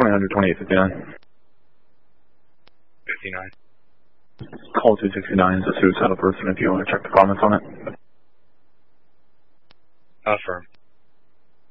2000 2859. 59. Call 269 is a suicidal person if you want to check the comments on it. Affirm.